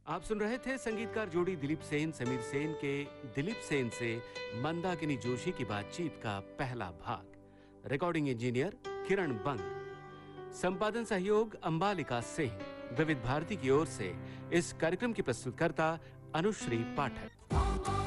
आप सुन रहे थे संगीतकार जोड़ी दिलीप सेन समीर सेन के दिलीप सेन से मंदाकिनी जोशी की बातचीत का पहला भाग। रिकॉर्डिंग इंजीनियर किरण बंग, संपादन सहयोग अंबालिका सिंह। विविध भारती की ओर से इस कार्यक्रम की प्रस्तुतकर्ता अनुश्री पाठक।